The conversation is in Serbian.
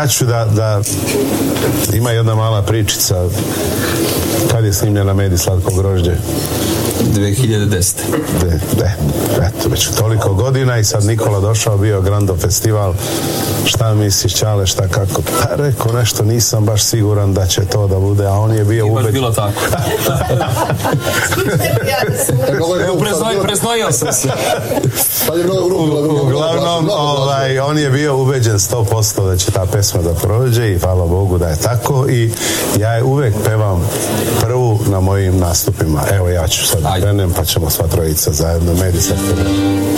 ja ću da ima jedna mala pričica. Kad je snimljena Med i slatko grožđe? 2010. Eto, već toliko godina i sad Nikola došao, bio Grando festival. Šta misliš, Čale, šta kako? Pa rekao nešto, nisam baš siguran da će to da bude, a on je bio ubeđen. Bilo tako. Preznojio sam se. Uglavnom, on je bio ubeđen 100% da će ta pesma da prođe i hvala Bogu da je tako i ja je uvek pevam prvu na mojim nastupima. Evo ja ću sad krenem pa ćemo sva trojica zajedno Med i slatko grožđe.